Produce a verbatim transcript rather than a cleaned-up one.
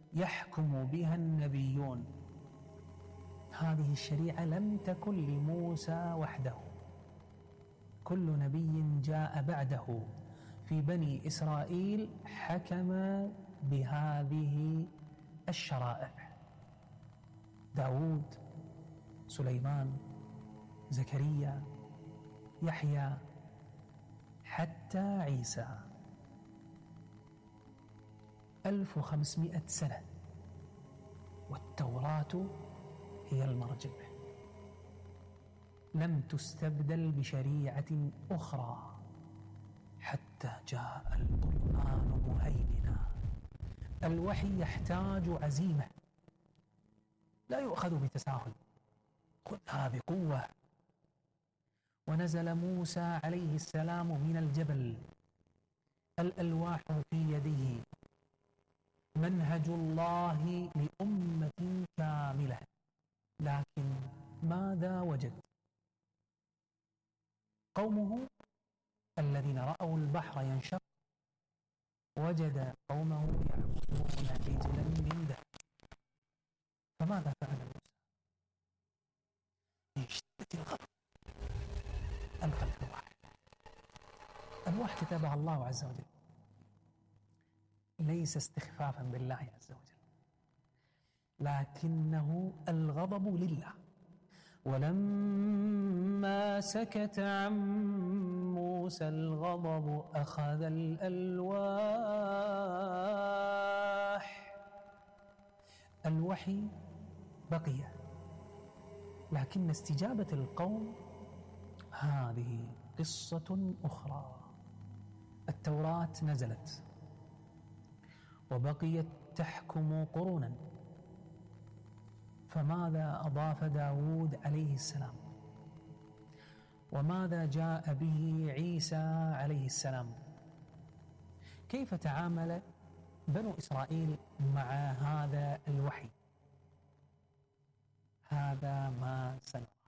يحكم بها النبيون. هذه الشريعة لم تكن لموسى وحده، كل نبي جاء بعده في بني إسرائيل حكم بهذه الشرائع. داود، سليمان، زكريا، يحيى، حتى عيسى. ألف وخمسمائة سنة والتوراة هي المرجع، لم تستبدل بشريعة أخرى حتى جاء القرآن مهيمنا. الوحي يحتاج عزيمة، لا يؤخذ بتساهل، خذها بقوة. ونزل موسى عليه السلام من الجبل، الألواح في يديه، منهج الله لأمة كاملة، لكن ماذا وجد؟ قومه الذين رأوا البحر ينشق، وجد قومه يعبدون عجلا من ذهب. فماذا فعل موسى؟ من شدة الغضب ألقى الألواح. ألواح كتبها الله عز وجل، ليس استخفافا بالله عز وجل، لكنه الغضب لله. ولما سكت عن موسى الغضب أخذ الألواح. الوحي بقي، لكن استجابة القوم هذه قصة أخرى. التوراة نزلت وبقيت تحكم قرونا، فماذا أضاف داود عليه السلام؟ وماذا جاء به عيسى عليه السلام؟ كيف تعامل بنو إسرائيل مع هذا الوحي؟ هذا ما سنرى.